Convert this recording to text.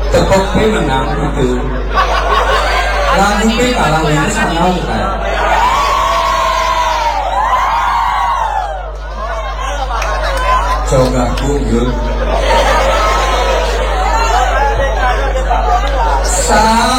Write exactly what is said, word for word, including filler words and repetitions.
tepok P menang itu lagu P kalah ini sana bukan coba kunjul sa